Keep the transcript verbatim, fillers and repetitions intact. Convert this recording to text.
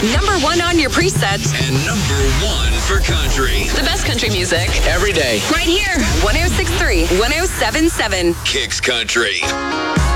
Number one on your presets. And number one for country. The best country music. Every day. Right here. one oh six point three, one oh seven point seven. Kicks Country.